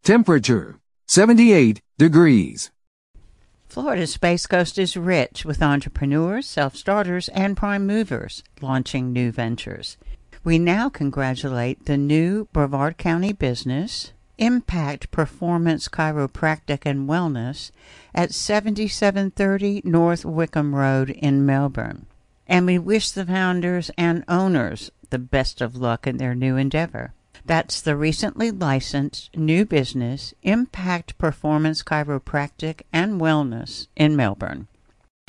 Temperature, 78 degrees. Florida's Space Coast is rich with entrepreneurs, self-starters, and prime movers launching new ventures. We now congratulate the new Brevard County business, Impact Performance Chiropractic and Wellness, at 7730 North Wickham Road in Melbourne. And we wish the founders and owners the best of luck in their new endeavor. That's the recently licensed new business, Impact Performance Chiropractic and Wellness in Melbourne.